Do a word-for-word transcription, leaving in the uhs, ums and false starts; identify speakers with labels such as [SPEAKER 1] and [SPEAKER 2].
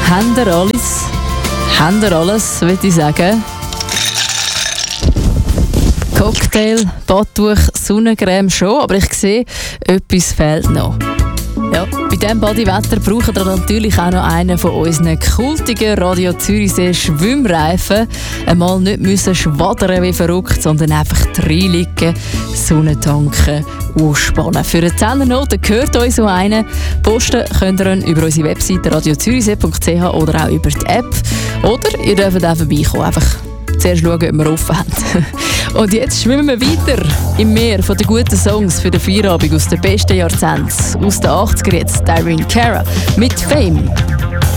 [SPEAKER 1] Habt ihr alles? Habt ihr alles, würde ich sagen? Cocktail, Badtuch, Sonnencreme schon, aber ich sehe, etwas fehlt noch. Ja, bei diesem Bodywetter brauchen wir natürlich auch noch einen von unseren kultigen Radio Zürichsee Schwimmreifen. Einmal nicht müssen schwaddern wie verrückt, sondern einfach reinliegen, Sonne tanken, ausspannen. Für eine Zehnernote gehört euch so einen. Posten könnt ihr ihn über unsere Webseite radio zürichsee punkt c h oder auch über die App. Oder ihr dürft auch vorbeikommen. Einfach zuerst schauen, ob wir offen haben. Und jetzt schwimmen wir weiter im Meer von den guten Songs für den Feierabend aus den besten Jahrzehnten. Aus den achtziger jetzt, Irene Cara mit Fame.